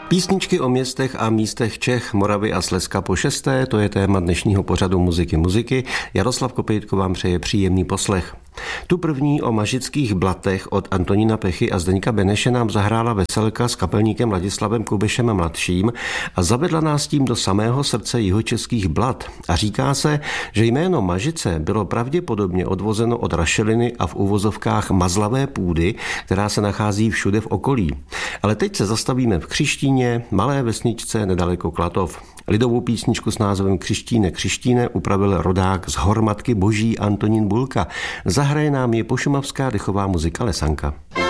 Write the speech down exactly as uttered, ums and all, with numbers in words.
Písničky o městech a místech Čech, Moravy a Slezska po šesté, to je téma dnešního pořadu Muziky muziky. Jaroslav Kopejtko vám přeje příjemný poslech. Tu první o Mažických blatech od Antonína Pechy a Zdeňka Beneše nám zahrála veselka s kapelníkem Ladislavem Kubešem mladším a zavedla nás tím do samého srdce jihočeských Blat. A říká se, že jméno Mažice bylo pravděpodobně odvozeno od rašeliny a v uvozovkách mazlavé půdy, která se nachází všude v okolí. Ale teď se zastavíme v Křištíně, malé vesničce nedaleko Klatov. Lidovou písničku s názvem Křištíne, Křištíne upravil rodák z Hor Matky Boží Antonín Bulka. Zahraje nám je pošumavská dechová muzika Lesanka.